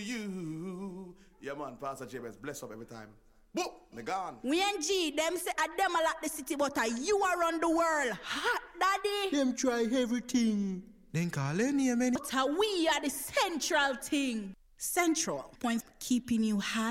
you. Yeah, man, Pastor Jabez, bless up every time. Boop, me gone. We and G, them say a them a like the city, but you are around the world. Hot, daddy. Them try everything. Then call any man. But we are the central thing. Central point keeping you high.